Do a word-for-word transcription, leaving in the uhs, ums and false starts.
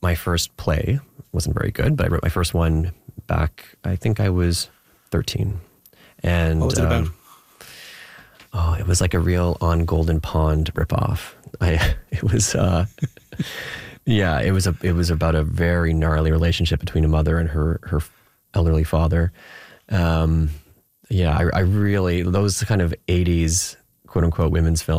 my first play. It wasn't very good, but I wrote my first one back, I think I was thirteen. And what was it um, about? Oh, it was like a real On Golden Pond ripoff. I it was uh, yeah, it was a it was about a very gnarly relationship between a mother and her her elderly father. Um, yeah, I, I really those kind of eighties quote unquote women's films.